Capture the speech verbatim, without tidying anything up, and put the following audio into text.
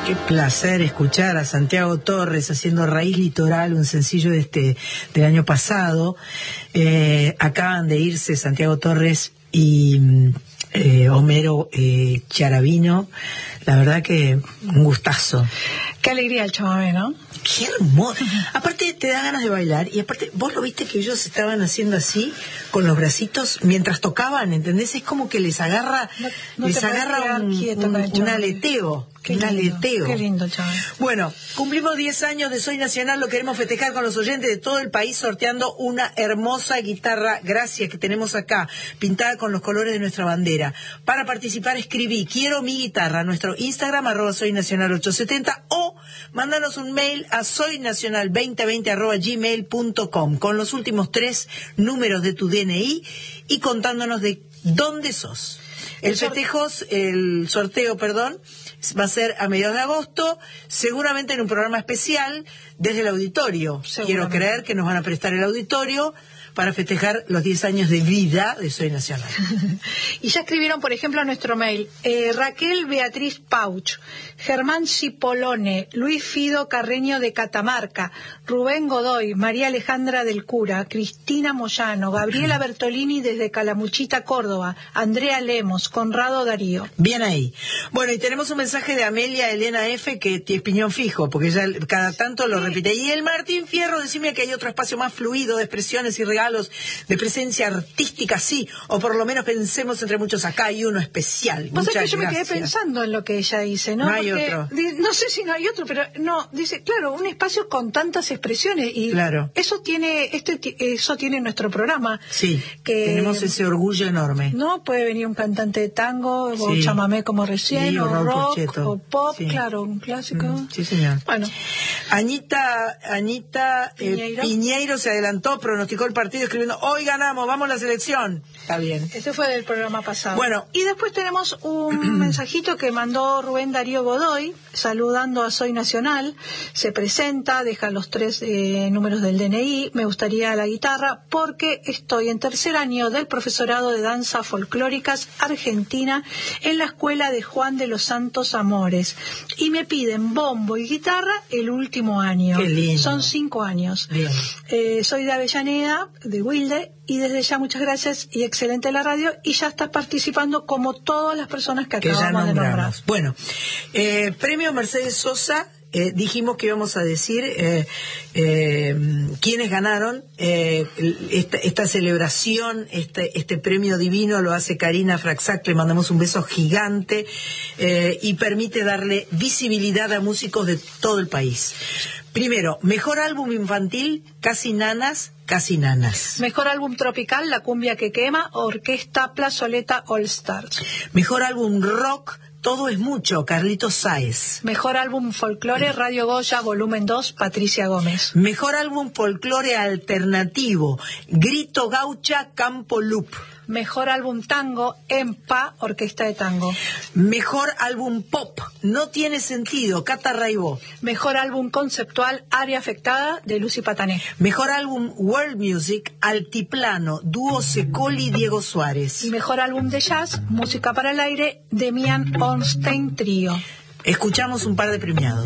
Qué placer escuchar a Santiago Torres haciendo Raíz Litoral, un sencillo de este del año pasado. Eh, acaban de irse Santiago Torres y eh, Homero eh, Charavino. La verdad que un gustazo. Qué alegría el chamamé, ¿no? Qué hermoso. Aparte te da ganas de bailar y aparte vos lo viste que ellos estaban haciendo así con los bracitos mientras tocaban, ¿entendés? Es como que les agarra no, no les agarra un, un, un aleteo. Qué un lindo, aleteo. Qué lindo, chaval. Bueno, cumplimos diez años de Soy Nacional, lo queremos festejar con los oyentes de todo el país sorteando una hermosa guitarra Gracia que tenemos acá, pintada con los colores de nuestra bandera. Para participar escribí quiero mi guitarra a nuestro Instagram arroba soy nacional ochocientos setenta o mándanos un mail a soynacional veinte veinte arroba gmail punto com con los últimos tres números de tu D N I y contándonos de dónde sos. El festejo, el sorteo, perdón, va a ser a mediados de agosto, seguramente en un programa especial desde el auditorio. Quiero creer que nos van a prestar el auditorio para festejar los diez años de vida de Soy Nacional. Y ya escribieron, por ejemplo, a nuestro mail, eh, Raquel Beatriz Pauch, Germán Cipolone, Luis Fido Carreño de Catamarca, Rubén Godoy, María Alejandra del Cura, Cristina Moyano, Gabriela Bertolini desde Calamuchita, Córdoba, Andrea Lemos, Conrado Darío. Bien ahí. Bueno, y tenemos un mensaje de Amelia Elena F. que tiene piñón fijo, porque ella cada tanto lo repite. Y el Martín Fierro, decime que hay otro espacio más fluido de expresiones y regalos de presencia artística, sí, o por lo menos pensemos entre muchos, acá hay uno especial. Pues Muchas es que yo gracias. Me quedé pensando en lo que ella dice, ¿no? No hay Porque, otro. No sé si no hay otro, pero no, dice, claro, un espacio con tantas expresiones y claro. eso tiene, este, eso tiene nuestro programa. Sí, que, tenemos ese orgullo enorme. No, puede venir un cantante de tango, sí. o chamamé como recién, sí, o, o rock, Porcheto. O pop, sí. Claro, un clásico. Mm, sí, señor. Bueno. Añita, Añita Piñeiro. Eh, Piñeiro se adelantó, pronosticó el partido escribiendo, hoy ganamos, vamos a la selección. Está bien. Este fue del programa pasado. Bueno. Y después tenemos un mensajito que mandó Rubén Darío Godoy, saludando a Soy Nacional. Se presenta, deja los tres eh, números del D N I. Me gustaría la guitarra porque estoy en tercer año del profesorado de danza folclóricas argentina en la escuela de Juan de los Santos Amores. Y me piden bombo y guitarra el último año. Qué lindo. Son cinco años. Bien. Eh, soy de Avellaneda, de Wilde, y desde ya muchas gracias y excelente la radio, y ya está participando como todas las personas que, que acabamos ya de nombrar. Bueno, eh, premio Mercedes Sosa, eh, dijimos que íbamos a decir eh, eh, quiénes ganaron eh, esta, esta celebración, este, este premio divino lo hace Karina Fraxac, le mandamos un beso gigante eh, y permite darle visibilidad a músicos de todo el país. Primero, mejor álbum infantil, Casi Nanas, Casi Nanas. Mejor álbum tropical, La Cumbia que Quema, Orquesta Plazoleta All Stars. Mejor álbum rock, Todo es Mucho, Carlitos Sáez. Mejor álbum folclore, Radio Goya, volumen dos, Patricia Gómez. Mejor álbum folclore alternativo, Grito Gaucha, Campo Loop. Mejor álbum tango, Empa, Orquesta de Tango. Mejor álbum pop, No Tiene Sentido, Cata Raibó. Mejor álbum conceptual, Área Afectada, de Lucy Patané. Mejor álbum World Music, Altiplano, dúo Secoli Diego Suárez. Y mejor álbum de jazz, Música para el Aire, Demian Ornstein Trío. Escuchamos un par de premiados.